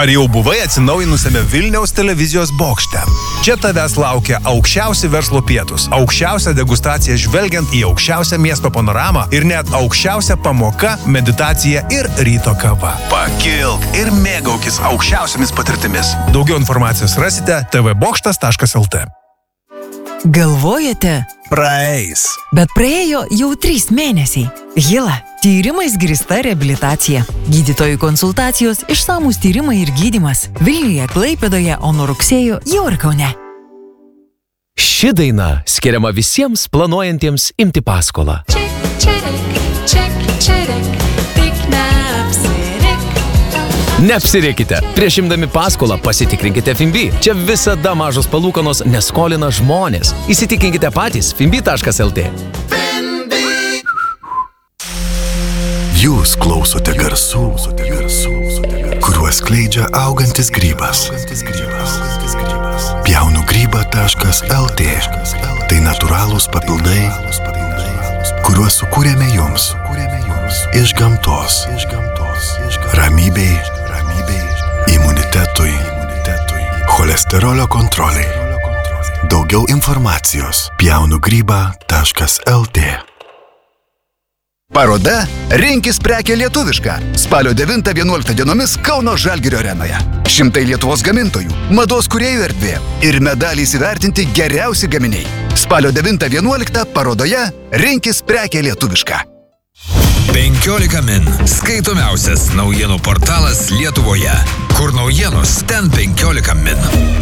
Ar jau buvai atsinaujinusiame Vilniaus televizijos bokšte? Čia tavęs laukia aukščiausi verslo pietus, aukščiausia degustacija žvelgiant į aukščiausią miesto panoramą ir net aukščiausia pamoka, meditacija ir ryto kava. Pakilk ir mėgaukis aukščiausiamis patirtimis. Daugiau informacijos rasite tvbokštas.lt. Galvojate? Praeis. Bet praėjo jau 3 mėnesiai. Hila. Tyrimais grįsta reabilitacija. Gydytojų konsultacijos, išsamūs tyrimai ir gydymas. Vilniuje, Klaipėdoje, o nuo rugsėjo jau ir Kaune. Ši daina skiriama visiems planuojantiems imti paskolą. Neapsirėkite. Prieš imdami paskolą pasitikrinkite Finbi. Čia visada mažos palūkanos neskolina žmonės. Įsitikinkite patys finbi.lt. Jūs klausote garsų, kuriuos skleidžia augantis grybas. Pjaunugryba.lt. Tai natūralūs papildai, kuriuos sukūrėme jums. Iš gamtos. Ramybei, imunitetui, cholesterolio kontroliai. Daugiau informacijos pjaunugryba.lt. Paroda Rinkis prekę lietuvišką. Spalio 9-11 dienomis Kauno Žalgirio arenoje. 100 Lietuvos gamintojų, mados kūrėjų erdvė ir medaliais įvertinti geriausi gaminiai. Spalio 9-11 parodoje Rinkis prekę lietuvišką. 15 min. Skaitomiausias naujienų portalas Lietuvoje. Kur naujienos, ten 15 min.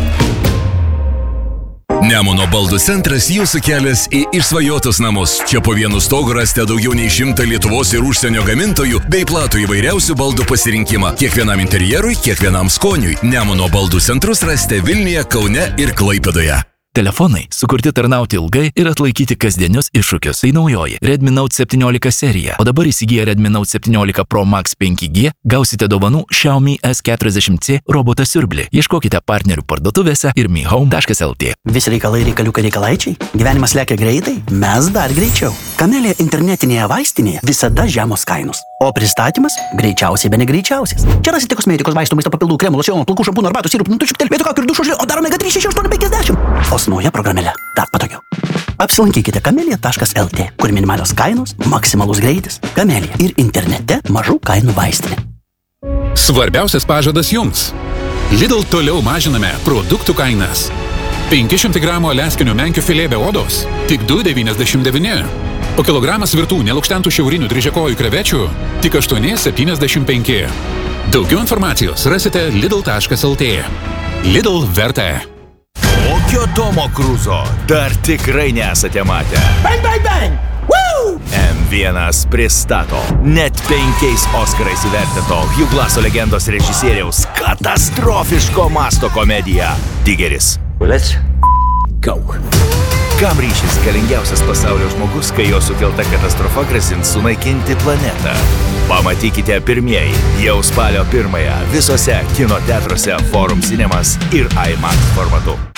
Nemuno baldų centras jūsų kelias į išsvajotus namus. Čia po vienu stogu rasite daugiau nei 100 Lietuvos ir užsienio gamintojų bei platų įvairiausių baldų pasirinkimą. Kiekvienam interjerui, kiekvienam skoniui. Nemuno baldų centrus rasite Vilniuje, Kaune ir Klaipėdoje. Telefonai sukurti tarnauti ilgai ir atlaikyti kasdienius iššūkius. Tai naujoji Redmi Note 17 serija. O dabar įsigiję Redmi Note 17 Pro Max 5G gausite dovanų Xiaomi S40C robotą siurblį. Ieškokite partnerių parduotuvėse ir mihome.lt. Visi reikalai reikalaičiai? Gyvenimas lekia greitai? Mes dar greičiau. Kamelė internetinėje vaistinėje visada žemos kainos. O pristatymas greičiausiai be negreičiausias. Čia rasite kosmetikos, vaistų, maisto papildų, kremų, locionų, plaukų, šampūnų, arbatų, sirupų, nutučių, telpėtų kaukių ir dušo žlių, o dar omega 3, 6, 8, 50. O su nauja programėle dar patogiau. Apsilankykite kamelija.lt, kur minimalios kainos, maksimalus greitis, Kamelija ir internete mažų kainų vaistinė. Svarbiausias pažadas jums. Lidl toliau mažiname produktų kainas. 500 gramų aleskinių menkių filė be odos tik 2,99. O kilogramas virtų nelukštentų šiaurinių dryžiakojų krevečių tik 8,75. Daugiau informacijos rasite lidl.lt. Lidl verta. Kokio Tomo Cruzo dar tikrai nesate matę. Bang, bang, bang! Woo! M1 pristato net 5 Oskarais įvertinto Hugh Glasso legendos režisieriaus katastrofiško masto komediją Tigeris. Let's go. Kam ryšis galingiausias pasaulio žmogus, kai jo sukelta katastrofa grasins sunaikinti planetą? Pamatykite pirmieji jau spalio 1 visose kino teatruose Forum Cinemas ir IMAX formatu.